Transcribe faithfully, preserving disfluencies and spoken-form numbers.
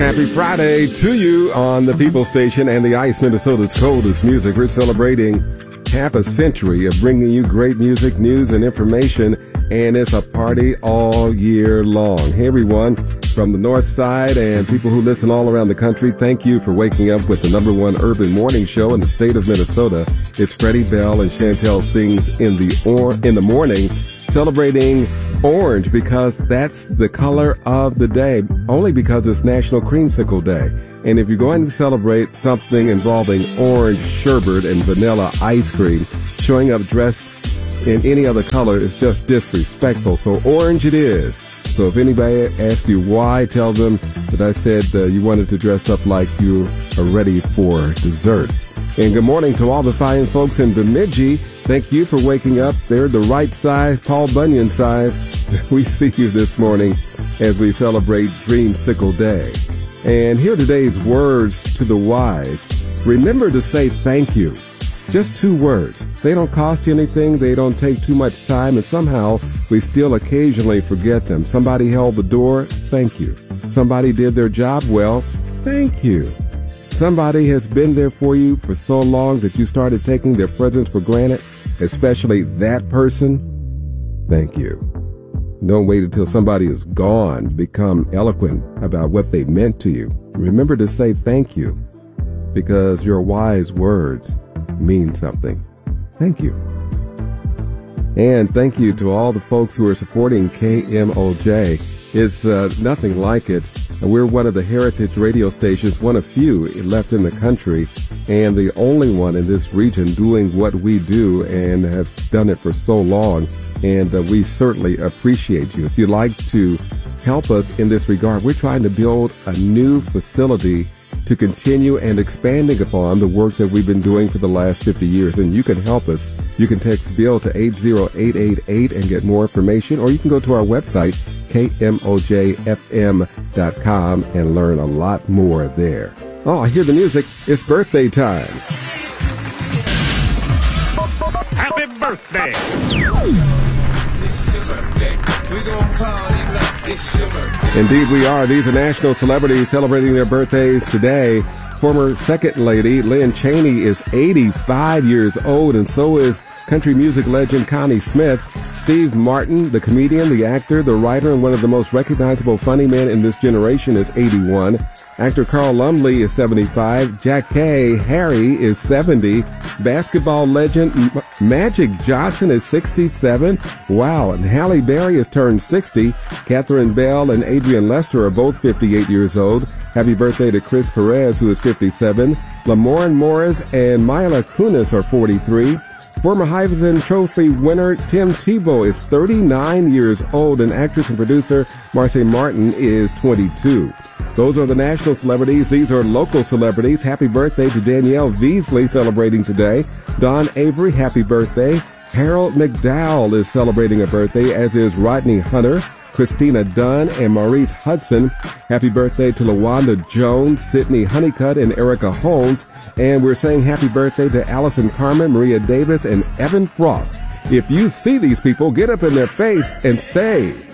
Happy Friday to you on the People Station and the Ice, Minnesota's coldest music. We're celebrating half a century of bringing you great music, news, and information, and it's a party all year long. Hey, everyone, from the north side and people who listen all around the country, thank you for waking up with the number one urban morning show in the state of Minnesota. It's Freddie Bell and Chantel Sings in the or in the morning, celebrating orange because that's the color of the day, only because it's National Creamsicle Day. And if you're going to celebrate something involving orange sherbet and vanilla ice cream, showing up dressed in any other color is just disrespectful. So orange it is. So if anybody asks you why, tell them that I said uh, you wanted to dress up like you are ready for dessert. And good morning to all the fine folks in Bemidji. Thank you for waking up. They're the right size, Paul Bunyan size. We see you this morning as we celebrate Dreamsicle Day. And here are today's words to the wise. Remember to say thank you. Just two words. They don't cost you anything. They don't take too much time. And somehow we still occasionally forget them. Somebody held the door. Thank you. Somebody did their job well. Thank you. Somebody has been there for you for so long that you started taking their presence for granted, especially that person. Thank you. Don't wait until somebody is gone to become eloquent about what they meant to you. Remember to say thank you, because your wise words mean something. Thank you. And thank you to all the folks who are supporting K M O J. It's uh, nothing like it. We're one of the heritage radio stations, one of few left in the country, and the only one in this region doing what we do and have done it for so long. And uh, we certainly appreciate you. If you'd like to help us in this regard, we're trying to build a new facility to continue and expanding upon the work that we've been doing for the last fifty years. And you can help us. You can text Bill to eight zero eight eight eight and get more information, or you can go to our website, K M O J F M dot com, and learn a lot more there. Oh, I hear the music. It's birthday time. Happy birthday. Indeed, we are. These are national celebrities celebrating their birthdays today. Former Second Lady Lynn Cheney is eighty-five years old, and so is country music legend Connie Smith. Steve Martin, the comedian, the actor, the writer, and one of the most recognizable funny men in this generation, is eighty-one. Actor Carl Lumbly is seventy-five. Jack Kay Harry is seventy. Basketball legend M- Magic Johnson is sixty-seven. Wow. And Halle Berry has turned sixty. Catherine Bell and Adrian Lester are both fifty-eight years old. Happy birthday to Chris Perez, who is fifty-seven. Lamorne Morris and Mila Kunis are forty-three. Former Heisman Trophy winner Tim Tebow is thirty-nine years old, and actress and producer Marcy Martin is twenty-two. Those are the national celebrities. These are local celebrities. Happy birthday to Danielle Veasley, celebrating today. Don Avery, happy birthday. Harold McDowell is celebrating a birthday, as is Rodney Hunter, Christina Dunn, and Maurice Hudson. Happy birthday to LaWanda Jones, Sydney Honeycutt, and Erica Holmes. And we're saying happy birthday to Allison Carmen, Maria Davis, and Evan Frost. If you see these people, get up in their face and say,